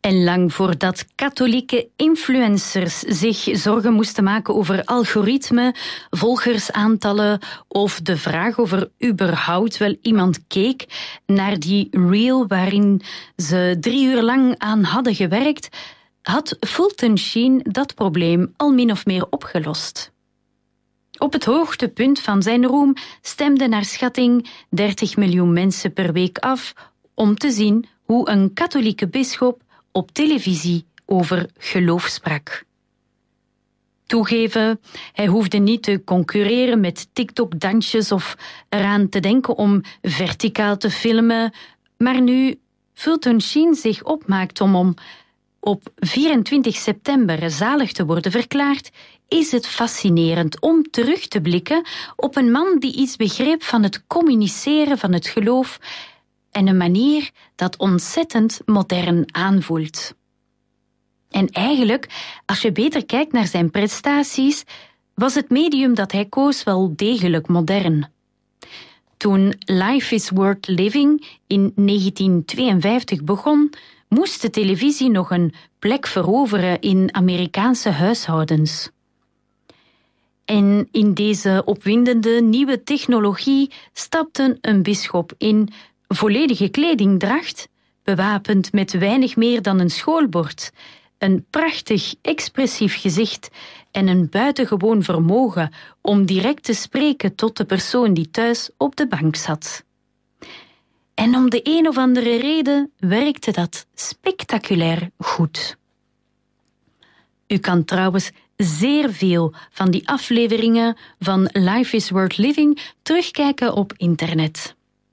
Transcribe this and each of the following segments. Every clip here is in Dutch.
En lang voordat katholieke influencers zich zorgen moesten maken over algoritme, volgersaantallen of de vraag of er überhaupt wel iemand keek naar die reel waarin ze 3 uur lang aan hadden gewerkt, had Fulton Sheen dat probleem al min of meer opgelost. Op het hoogtepunt van zijn roem stemden naar schatting 30 miljoen mensen per week af om te zien hoe een katholieke bisschop op televisie over geloof sprak. Toegeven, hij hoefde niet te concurreren met TikTok-dansjes of eraan te denken om verticaal te filmen, maar nu Fulton Sheen zich opmaakt om op 24 september zalig te worden verklaard, is het fascinerend om terug te blikken op een man die iets begreep van het communiceren van het geloof en een manier dat ontzettend modern aanvoelt. En eigenlijk, als je beter kijkt naar zijn prestaties, was het medium dat hij koos wel degelijk modern. Toen Life is Worth Living in 1952 begon, moest de televisie nog een plek veroveren in Amerikaanse huishoudens. En in deze opwindende nieuwe technologie stapte een bisschop in volledige kledingdracht, bewapend met weinig meer dan een schoolbord, een prachtig expressief gezicht en een buitengewoon vermogen om direct te spreken tot de persoon die thuis op de bank zat. En om de een of andere reden werkte dat spectaculair goed. U kan trouwens zeer veel van die afleveringen van Life is Worth Living terugkijken op internet.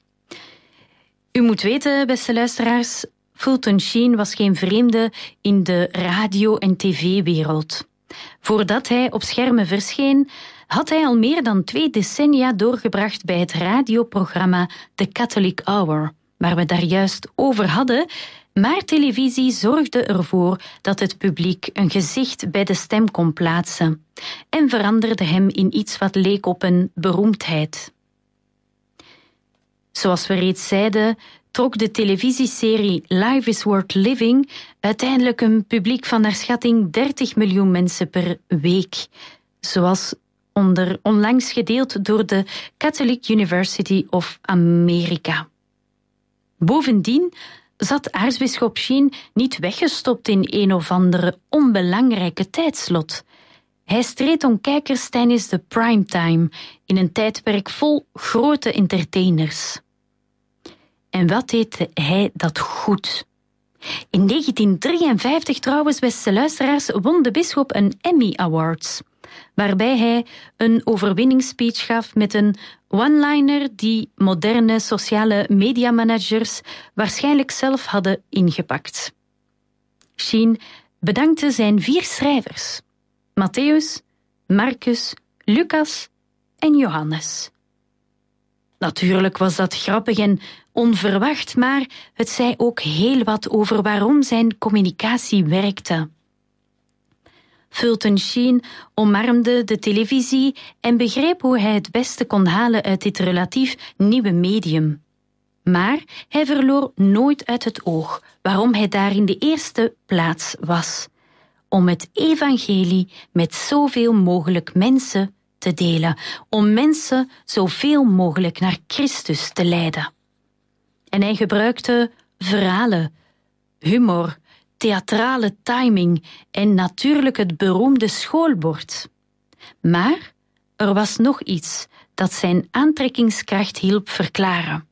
U moet weten, beste luisteraars, Fulton Sheen was geen vreemde in de radio- en tv-wereld. Voordat hij op schermen verscheen, had hij al meer dan 2 decennia doorgebracht bij het radioprogramma The Catholic Hour, waar we daar juist over hadden, maar televisie zorgde ervoor dat het publiek een gezicht bij de stem kon plaatsen en veranderde hem in iets wat leek op een beroemdheid. Zoals we reeds zeiden, trok de televisieserie Life is Worth Living uiteindelijk een publiek van naar schatting 30 miljoen mensen per week, zoals onlangs gedeeld door de Catholic University of America. Bovendien zat aartsbisschop Sheen niet weggestopt in een of andere onbelangrijke tijdslot. Hij streed om kijkers tijdens de primetime in een tijdperk vol grote entertainers. En wat deed hij dat goed? In 1953 trouwens, beste luisteraars, won de bisschop een Emmy Awards, waarbij hij een overwinningsspeech gaf met een one-liner die moderne sociale mediamanagers waarschijnlijk zelf hadden ingepakt. Sheen bedankte zijn 4 schrijvers: Matthäus, Marcus, Lucas en Johannes. Natuurlijk was dat grappig en onverwacht, maar het zei ook heel wat over waarom zijn communicatie werkte. Fulton Sheen omarmde de televisie en begreep hoe hij het beste kon halen uit dit relatief nieuwe medium. Maar hij verloor nooit uit het oog waarom hij daar in de eerste plaats was: om het evangelie met zoveel mogelijk mensen te delen, om mensen zoveel mogelijk naar Christus te leiden. En hij gebruikte verhalen, humor, theatrale timing en natuurlijk het beroemde schoolbord. Maar er was nog iets dat zijn aantrekkingskracht hielp verklaren.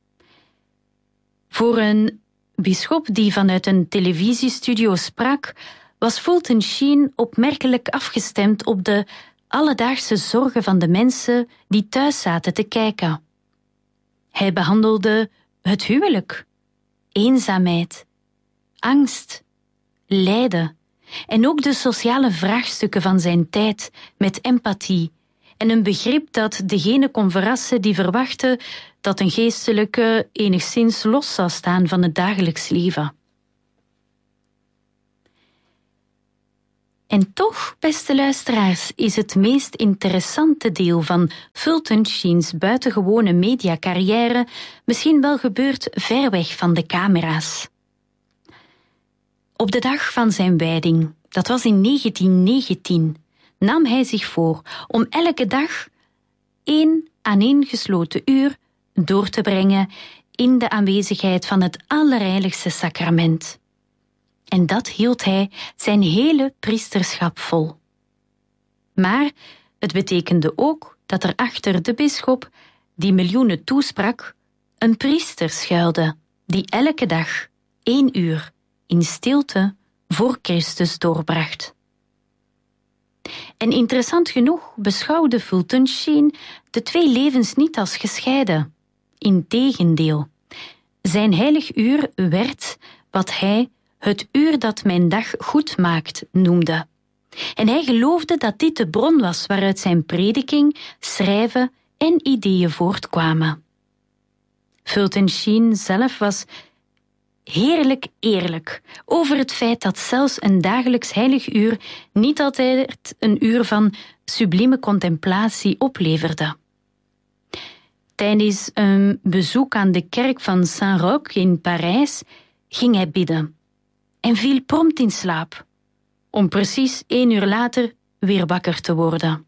Voor een bisschop die vanuit een televisiestudio sprak, was Fulton Sheen opmerkelijk afgestemd op de alledaagse zorgen van de mensen die thuis zaten te kijken. Hij behandelde het huwelijk, eenzaamheid, angst, lijden en ook de sociale vraagstukken van zijn tijd met empathie en een begrip dat degene kon verrassen die verwachtte dat een geestelijke enigszins los zou staan van het dagelijks leven. En toch, beste luisteraars, is het meest interessante deel van Fulton Sheen's buitengewone mediacarrière misschien wel gebeurd ver weg van de camera's. Op de dag van zijn wijding, dat was in 1919, nam hij zich voor om elke dag 1 aaneengesloten uur door te brengen in de aanwezigheid van het allerheiligste sacrament. En dat hield hij zijn hele priesterschap vol. Maar het betekende ook dat er achter de bisschop, die miljoenen toesprak, een priester schuilde, die elke dag 1 uur in stilte voor Christus doorbracht. En interessant genoeg beschouwde Fulton Sheen de 2 levens niet als gescheiden. Integendeel, zijn heilig uur werd wat hij het uur dat mijn dag goed maakt noemde. En hij geloofde dat dit de bron was waaruit zijn prediking, schrijven en ideeën voortkwamen. Fulton Sheen zelf was heerlijk eerlijk over het feit dat zelfs een dagelijks heilig uur niet altijd een uur van sublieme contemplatie opleverde. Tijdens een bezoek aan de kerk van Saint-Roch in Parijs ging hij bidden en viel prompt in slaap, om precies 1 uur later weer wakker te worden.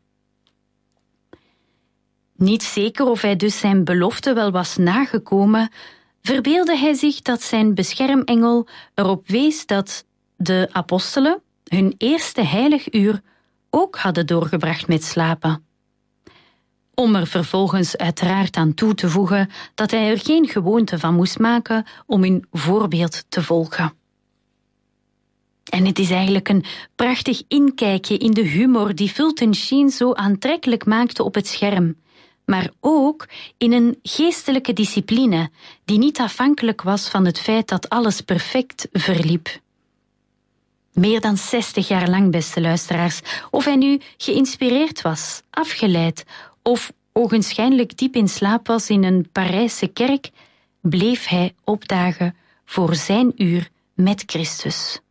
Niet zeker of hij dus zijn belofte wel was nagekomen, verbeeldde hij zich dat zijn beschermengel erop wees dat de apostelen hun eerste heilig uur ook hadden doorgebracht met slapen. Om er vervolgens uiteraard aan toe te voegen dat hij er geen gewoonte van moest maken om hun voorbeeld te volgen. En het is eigenlijk een prachtig inkijkje in de humor die Fulton Sheen zo aantrekkelijk maakte op het scherm, maar ook in een geestelijke discipline die niet afhankelijk was van het feit dat alles perfect verliep. Meer dan 60 jaar lang, beste luisteraars, of hij nu geïnspireerd was, afgeleid of ogenschijnlijk diep in slaap was in een Parijse kerk, bleef hij opdagen voor zijn uur met Christus.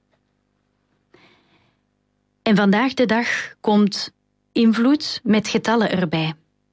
En vandaag de dag komt invloed met getallen erbij.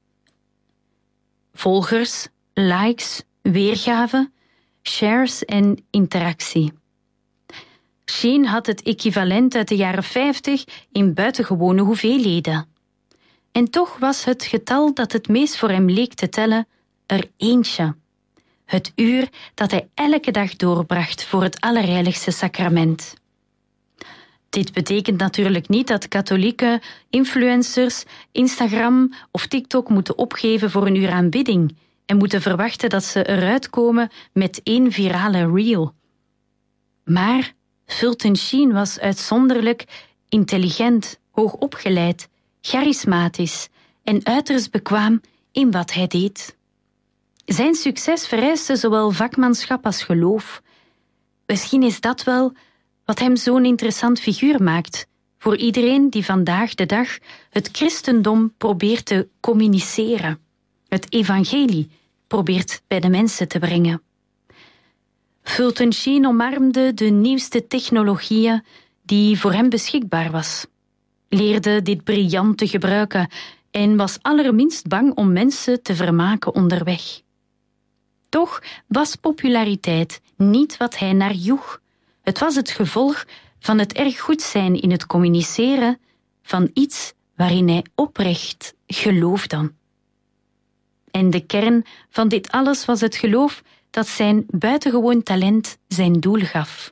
Volgers, likes, weergave, shares en interactie. Sheen had het equivalent uit de jaren 50 in buitengewone hoeveelheden. En toch was het getal dat het meest voor hem leek te tellen er eentje. Het uur dat hij elke dag doorbracht voor het allerheiligste sacrament. Dit betekent natuurlijk niet dat katholieke influencers Instagram of TikTok moeten opgeven voor een uur aanbidding en moeten verwachten dat ze eruit komen met 1 virale reel. Maar Fulton Sheen was uitzonderlijk intelligent, hoogopgeleid, charismatisch en uiterst bekwaam in wat hij deed. Zijn succes vereiste zowel vakmanschap als geloof. Misschien is dat wel wat hem zo'n interessant figuur maakt voor iedereen die vandaag de dag het christendom probeert te communiceren, het evangelie probeert bij de mensen te brengen. Fulton Sheen omarmde de nieuwste technologieën die voor hem beschikbaar was, leerde dit briljant te gebruiken en was allerminst bang om mensen te vermaken onderweg. Toch was populariteit niet wat hij naar joeg. Het was het gevolg van het erg goed zijn in het communiceren van iets waarin hij oprecht geloofde. En de kern van dit alles was het geloof dat zijn buitengewoon talent zijn doel gaf.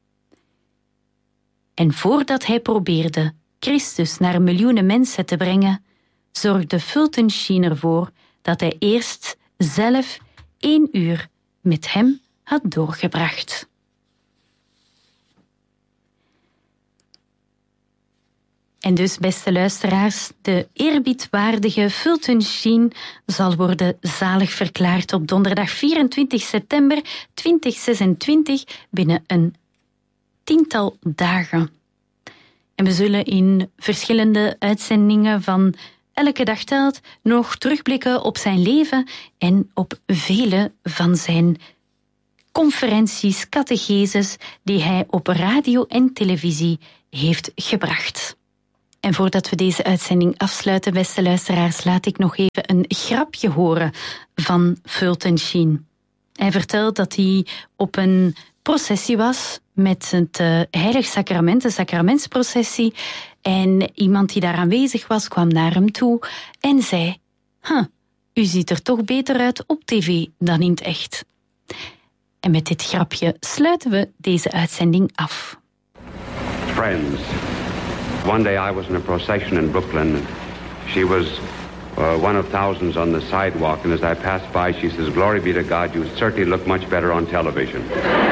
En voordat hij probeerde Christus naar miljoenen mensen te brengen, zorgde Fulton Sheen ervoor dat hij eerst zelf 1 uur met hem had doorgebracht. En dus, beste luisteraars, de eerbiedwaardige Fulton Sheen zal worden zalig verklaard op donderdag 24 september 2026 binnen een 10-tal dagen. En we zullen in verschillende uitzendingen van Elke Dag Telt nog terugblikken op zijn leven en op vele van zijn conferenties, catecheses die hij op radio en televisie heeft gebracht. En voordat we deze uitzending afsluiten, beste luisteraars, laat ik nog even een grapje horen van Fulton Sheen. Hij vertelt dat hij op een processie was met het heilig sacrament, de sacramentsprocessie. En iemand die daar aanwezig was, kwam naar hem toe en zei: u ziet er toch beter uit op tv dan in het echt. En met dit grapje sluiten we deze uitzending af. Friends, one day I was in a procession in Brooklyn. She was one of thousands on the sidewalk, and as I passed by, she says, "Glory be to God, you certainly look much better on television."